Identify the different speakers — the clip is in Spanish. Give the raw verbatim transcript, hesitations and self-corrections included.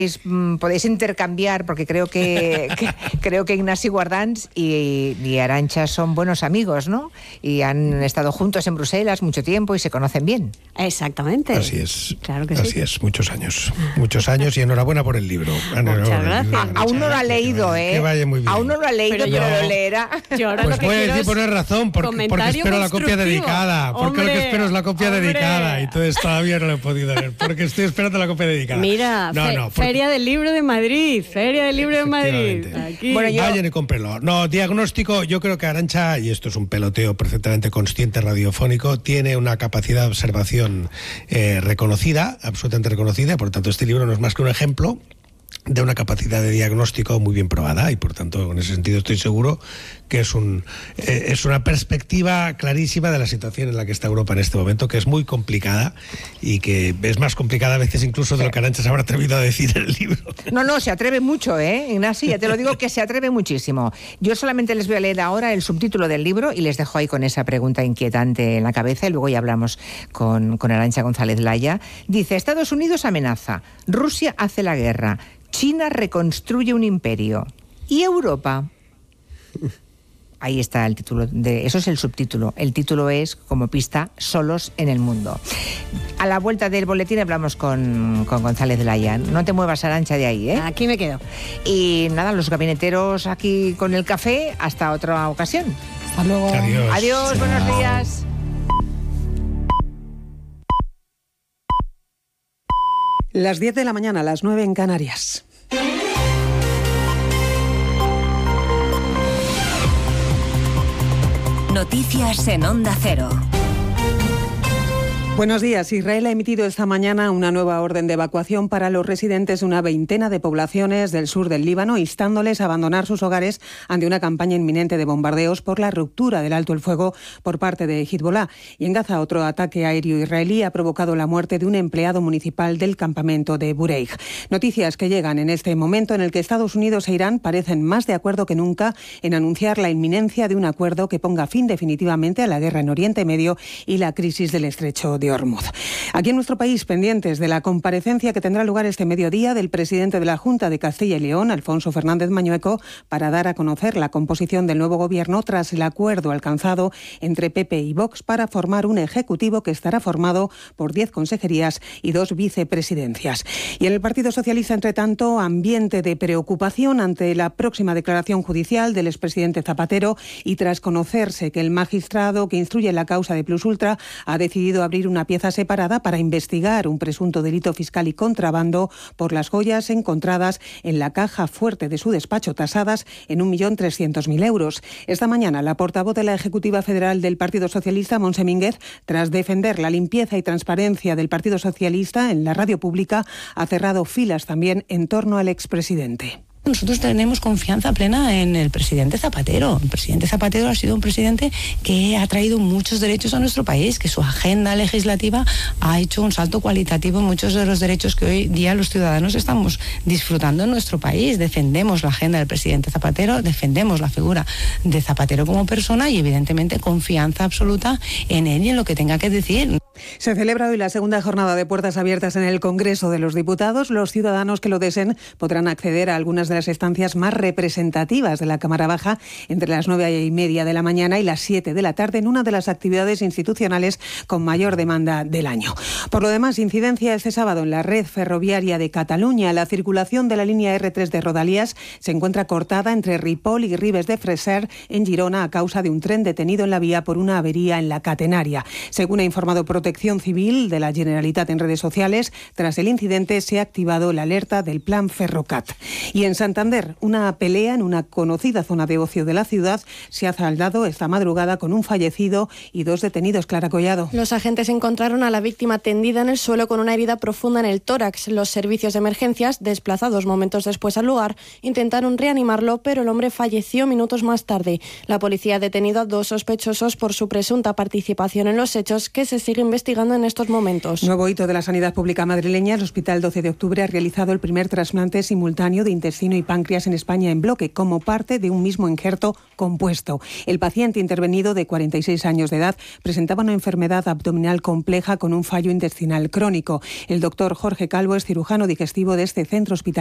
Speaker 1: podéis intercambiar, porque creo que, que creo que Ignacio Guardans y, y Arantxa son buenos amigos, ¿no? Y han estado juntos en Bruselas mucho tiempo y se conocen bien.
Speaker 2: Exactamente.
Speaker 3: Así es.
Speaker 2: Claro que
Speaker 3: Así
Speaker 2: sí.
Speaker 3: es, muchos años. Muchos años y enhorabuena por el libro.
Speaker 2: Muchas gracias.
Speaker 1: A, aún no lo ha leído, ¿eh?
Speaker 3: Que vaya muy bien.
Speaker 1: Aún no lo ha leído, pero, pero lo leerá.
Speaker 2: Yo ahora
Speaker 3: pues
Speaker 2: lo que
Speaker 3: puede
Speaker 2: quiero
Speaker 3: decir,
Speaker 2: es
Speaker 3: poner razón, porque, porque espero la copia dedicada. Porque
Speaker 2: hombre,
Speaker 3: lo que espero es la copia
Speaker 2: hombre.
Speaker 3: dedicada. Y entonces todavía no lo he podido leer. Porque estoy esperando la copia dedicada.
Speaker 2: Mira,
Speaker 3: no,
Speaker 2: fe,
Speaker 3: no, porque...
Speaker 2: Feria del Libro de Madrid. Feria del Libro de Madrid. Aquí.
Speaker 1: Bueno, yo...
Speaker 3: Vayan y cómprenlo. No, diagnóstico, yo creo que Arantxa, y esto es un peloteo perfectamente consciente radiofónico, tiene una capacidad de observación eh, reconocida, absolutamente reconocida. Por tanto, este libro no es más que un ejemplo de una capacidad de diagnóstico muy bien probada y por tanto en ese sentido estoy seguro que es un eh, es una perspectiva clarísima de la situación en la que está Europa en este momento, que es muy complicada y que es más complicada a veces incluso de lo que Arantxa se habrá atrevido a decir en el libro.
Speaker 1: No, no, se atreve mucho, ¿eh, Ignacio? Ya te lo digo que se atreve muchísimo. Yo solamente les voy a leer ahora el subtítulo del libro y les dejo ahí con esa pregunta inquietante en la cabeza y luego ya hablamos con, con Arantxa González Laya. Dice, Estados Unidos amenaza, Rusia hace la guerra, China reconstruye un imperio. ¿Y Europa? Ahí está el título. De, eso es el subtítulo. El título es, como pista, Solos en el mundo. A la vuelta del boletín hablamos con, con González Laya. No te muevas, Arantxa, de ahí, ¿eh?
Speaker 2: Aquí me quedo.
Speaker 1: Y nada, los gabineteros aquí con el café. Hasta otra ocasión.
Speaker 2: Hasta luego.
Speaker 3: Adiós.
Speaker 1: Adiós, buenos días.
Speaker 4: Las diez de la mañana, las nueve en Canarias.
Speaker 5: Noticias en Onda Cero.
Speaker 4: Buenos días. Israel ha emitido esta mañana una nueva orden de evacuación para los residentes de una veintena de poblaciones del sur del Líbano, instándoles a abandonar sus hogares ante una campaña inminente de bombardeos por la ruptura del alto el fuego por parte de Hezbollah. Y en Gaza, otro ataque aéreo israelí ha provocado la muerte de un empleado municipal del campamento de Bureij. Noticias que llegan en este momento en el que Estados Unidos e Irán parecen más de acuerdo que nunca en anunciar la inminencia de un acuerdo que ponga fin definitivamente a la guerra en Oriente Medio y la crisis del estrecho de Hormuz. Aquí en nuestro país, pendientes de la comparecencia que tendrá lugar este mediodía del presidente de la Junta de Castilla y León, Alfonso Fernández Mañueco, para dar a conocer la composición del nuevo gobierno tras el acuerdo alcanzado entre P P y Vox para formar un ejecutivo que estará formado por diez consejerías y dos vicepresidencias. Y en el Partido Socialista, entre tanto, ambiente de preocupación ante la próxima declaración judicial del expresidente Zapatero y tras conocerse que el magistrado que instruye la causa de Plus Ultra ha decidido abrir una pieza separada para investigar un presunto delito fiscal y contrabando por las joyas encontradas en la caja fuerte de su despacho tasadas en un millón trescientos mil euros. Esta mañana la portavoz de la Ejecutiva Federal del Partido Socialista, Montse Mínguez, tras defender la limpieza y transparencia del Partido Socialista en la radio pública, ha cerrado filas también en torno al expresidente.
Speaker 6: Nosotros tenemos confianza plena en el presidente Zapatero. El presidente Zapatero ha sido un presidente que ha traído muchos derechos a nuestro país, que su agenda legislativa ha hecho un salto cualitativo en muchos de los derechos que hoy día los ciudadanos estamos disfrutando en nuestro país. Defendemos la agenda del presidente Zapatero, defendemos la figura de Zapatero como persona y evidentemente confianza absoluta en él y en lo que tenga que decir.
Speaker 4: Se celebra hoy la segunda jornada de puertas abiertas en el Congreso de los Diputados. Los ciudadanos que lo deseen podrán acceder a algunas de las estancias más representativas de la Cámara Baja entre las nueve y media de la mañana y las siete de la tarde en una de las actividades institucionales con mayor demanda del año. Por lo demás, incidencia este sábado en la red ferroviaria de Cataluña. La circulación de la línea erre tres de Rodalías se encuentra cortada entre Ripoll y Ribes de Freser en Girona a causa de un tren detenido en la vía por una avería en la catenaria. Según ha informado Protección Civil de la Generalitat en redes sociales, tras el incidente se ha activado la alerta del plan Ferrocat. Y en Santander, una pelea en una conocida zona de ocio de la ciudad se ha saldado esta madrugada con un fallecido y dos detenidos. Clara Collado.
Speaker 7: Los agentes encontraron a la víctima tendida en el suelo con una herida profunda en el tórax. Los servicios de emergencias, desplazados momentos después al lugar, intentaron reanimarlo, pero el hombre falleció minutos más tarde. La policía ha detenido a dos sospechosos por su presunta participación en los hechos, que se sigue investigando investigando en estos momentos.
Speaker 4: Nuevo hito de la sanidad pública madrileña. El Hospital doce de octubre ha realizado el primer trasplante simultáneo de intestino y páncreas en España en bloque, como parte de un mismo injerto compuesto. El paciente intervenido, de cuarenta y seis años de edad, presentaba una enfermedad abdominal compleja con un fallo intestinal crónico. El doctor Jorge Calvo es cirujano digestivo de este centro hospitalario